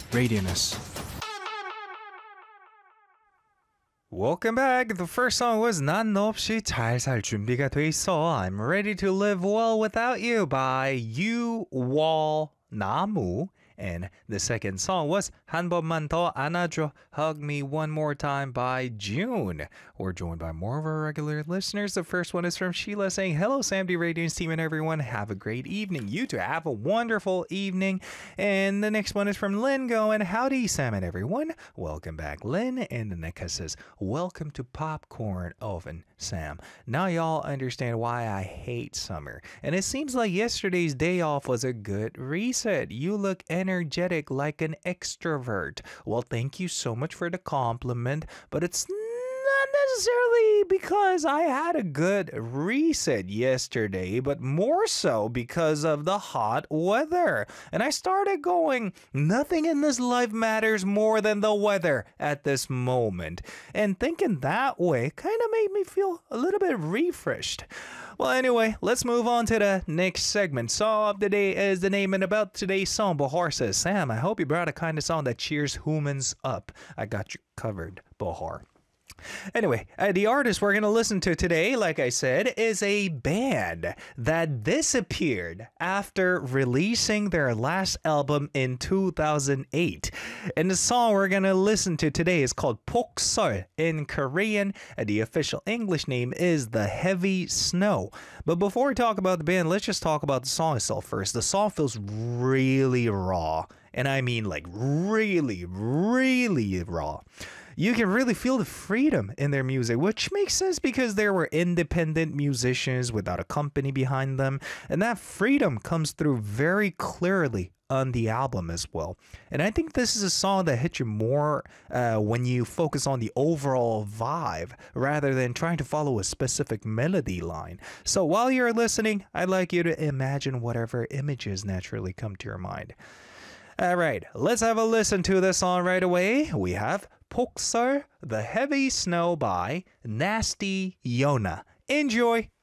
Radianess. Welcome back. The first song was 난 너 없이 잘 살 준비가 돼 있어. I'm ready to live well without you by 유월 나무. And the second song was 한 번만 더 안아줘, Hug Me One More Time by June. We're joined by more of our regular listeners. The first one is from Sheila saying, Hello, Sam D Radiance team and everyone. Have a great evening. You two have a wonderful evening. And the next one is from Lynn going, Howdy, Sam and everyone. Welcome back, Lynn. And the next says, Welcome to Popcorn Oven, Sam. Now y'all understand why I hate summer. And it seems like yesterday's day off was a good reset. You look energetic like an extrovert. Well, thank you so much for the compliment, but it's not necessarily because I had a good reset yesterday, but more so because of the hot weather. And I started going, nothing in this life matters more than the weather at this moment. And thinking that way kind of made me feel a little bit refreshed. Well, anyway, let's move on to the next segment. Song of the day is the name, and about today's song, Bahar says, Sam, I hope you brought a kind of song that cheers humans up. I got you covered, Bahar. Anyway, the artist we're going to listen to today, like I said, is a band that disappeared after releasing their last album in 2008. And the song we're going to listen to today is called Poksol in Korean, and the official English name is The Heavy Snow. But before we talk about the band, let's just talk about the song itself first. The song feels really raw, and I mean like really, really raw. You can really feel the freedom in their music, which makes sense because they were independent musicians without a company behind them. And that freedom comes through very clearly on the album as well. And I think this is a song that hits you more when you focus on the overall vibe rather than trying to follow a specific melody line. So while you're listening, I'd like you to imagine whatever images naturally come to your mind. All right, let's have a listen to this song right away. We have Poksol, The Heavy Snow by Nasty Yona. Enjoy!